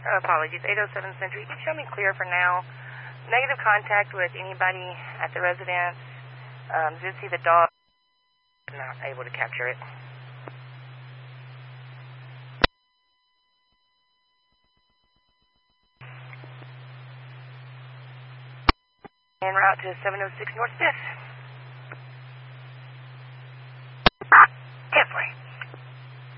Apologies, 807 Century. You can show me clear for now. Negative contact with anybody at the residence. Did see the dog. Not able to capture it. En route to 706 North 5th.